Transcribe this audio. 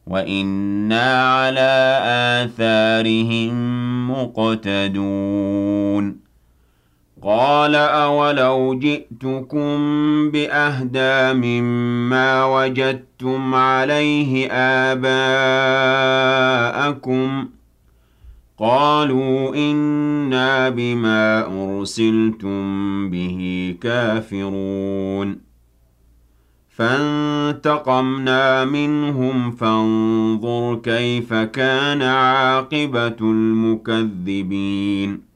وَإِنَّا عَلَىٰ آثَارِهِم مُّقْتَدُونَ قَالَ أَوَلَوْ جِئْتُكُم بِأَهْدَىٰ مِمَّا وَجَدتُّمْ عَلَيْهِ آبَاءَكُمْ ۖ قَالُوا إِنَّا بِمَا أُرْسِلْتُم بِهِ كَافِرُونَ فَانتَقَمْنَا مِنْهُمْ فَانظُرْ كَيْفَ كَانَ عَاقِبَةُ الْمُكَذِّبِينَ